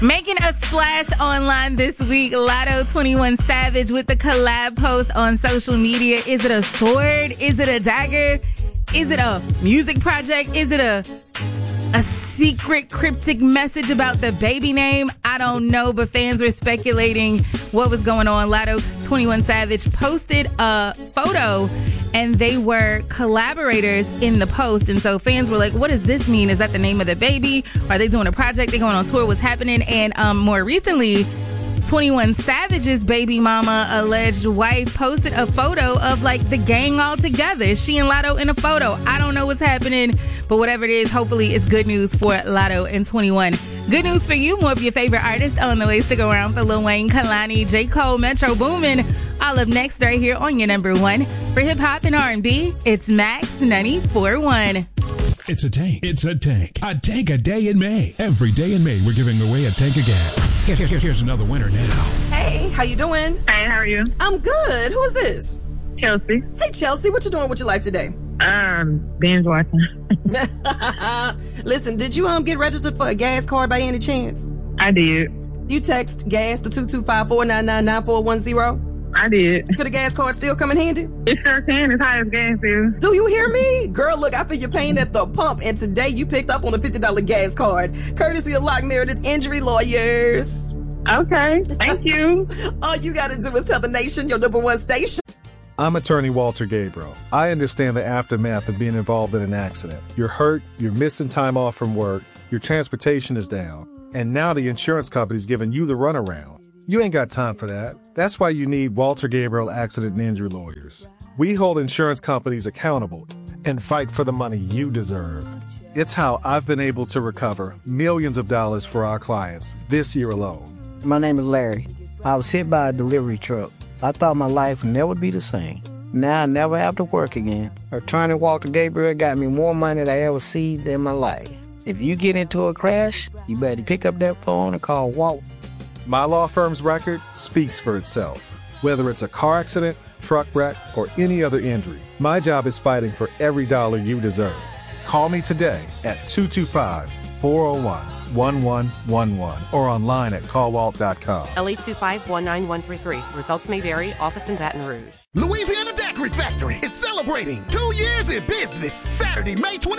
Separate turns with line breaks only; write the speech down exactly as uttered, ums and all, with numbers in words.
Making a splash online this week, Latto twenty-one Savage with the collab post on social media. Is it a sword? Is it a dagger? Is it a music project? Is it a a secret cryptic message about the baby name? I don't know, but fans were speculating what was going on. Latto twenty-one Savage posted a photo and they were collaborators in the post. And so fans were like, what does this mean? Is that the name of the baby? Are they doing a project? They going on tour? What's happening? And um, more recently, twenty-one Savage's baby mama, alleged wife, posted a photo of like the gang all together. She and Latto in a photo. I don't know what's happening, but whatever it is, hopefully it's good news for Latto and twenty-one. Good news for you. More of your favorite artists on the way. Stick around for Lil Wayne, Kehlani, J. Cole, Metro Boomin. All up next right here on your number one. For hip hop and R and B, it's Max ninety-four point one.
It's a tank. It's a tank. A tank a day in May. Every day in May, we're giving away a tank of gas. Here, here, here, here's another winner now.
Hey, how you doing?
Hey, how are you?
I'm good. Who is this?
Chelsea.
Hey, Chelsea, what you doing with your life today?
Um, binge watching.
Listen, did you um get registered for a gas card by any chance?
I did.
You text gas to two two five, four nine nine, nine four one zero?
I did.
Could a gas card still come in handy?
It sure can. It's high as gas is.
Do you hear me? Girl, look, I feel your pain at the pump, and today you picked up on a fifty dollars gas card, courtesy of Lock Meredith Injury Lawyers.
Okay, thank you.
All you gotta do is tell the nation, your number one station.
I'm attorney Walter Gabriel. I understand the aftermath of being involved in an accident. You're hurt, you're missing time off from work, your transportation is down, and now the insurance company's giving you the runaround. You ain't got time for that. That's why you need Walter Gabriel Accident and Injury Lawyers. We hold insurance companies accountable and fight for the money you deserve. It's how I've been able to recover millions of dollars for our clients this year alone.
My name is Larry. I was hit by a delivery truck. I thought my life would never be the same. Now I never have to work again. Attorney Walter Gabriel got me more money than I ever seen in my life. If you get into a crash, you better pick up that phone and call Walt.
My law firm's record speaks for itself. Whether it's a car accident, truck wreck, or any other injury, my job is fighting for every dollar you deserve. Call me today at two two five, four oh one, one one one one or online at call walt dot com.
L eight two five, one nine one three three. Results may vary. Office in Baton Rouge.
Louisiana Daiquiri Factory is celebrating two years in business. Saturday, May twenty-fifth.